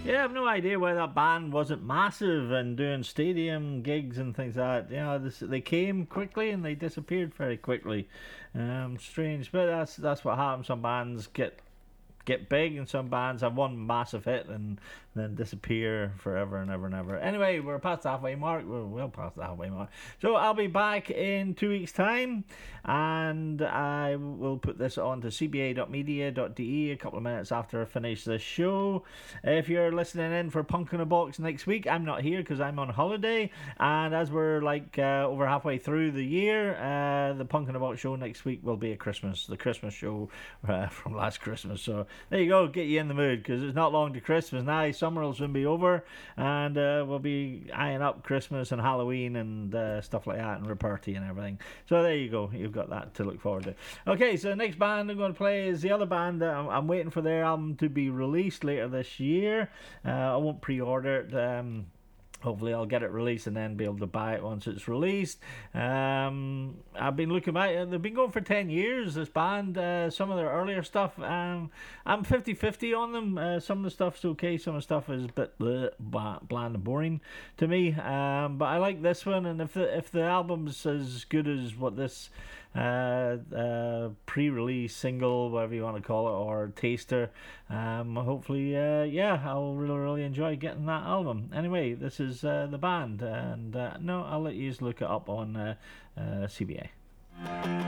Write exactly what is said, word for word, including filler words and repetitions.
Yeah, I've no idea why that band wasn't massive and doing stadium gigs and things like that. You know, this, they came quickly and they disappeared very quickly. Um, strange, but that's that's what happens. Some bands get get big, and some bands have one massive hit and then disappear forever and ever and ever. Anyway, we're past the halfway mark. We're well past the halfway mark. So I'll be back in two weeks' time, and I will put this on to c b a dot media dot d e a couple of minutes after I finish this show. If you're listening in for Punk in a Box next week, I'm not here because I'm on holiday, and as we're like uh, over halfway through the year, uh, the Punk in a Box show next week will be a Christmas, the Christmas show uh, from last Christmas. So there you go, get you in the mood, because it's not long to Christmas now. Summer will soon be over, and uh, we'll be eyeing up Christmas and Halloween and uh, stuff like that, and repartee and everything. So there you go, you've got that to look forward to. Okay, so the next band I'm going to play is the other band that I'm, I'm waiting for their album to be released later this year. uh, I won't pre-order it. um Hopefully I'll get it released and then be able to buy it once it's released. Um, I've been looking at it. They've been going for ten years, this band. Uh, some of their earlier stuff, um, I'm fifty-fifty on them. Uh, some of the stuff's okay. Some of the stuff is a bit bleh, bland and boring to me. Um, but I like this one. And if the, if the album's as good as what this uh, uh, pre-release single, whatever you want to call it, or taster, um, hopefully, uh, yeah, I'll really, really enjoy getting that album. Anyway, this is uh, the band, and uh, no, I'll let you just look it up on uh, uh, C B A.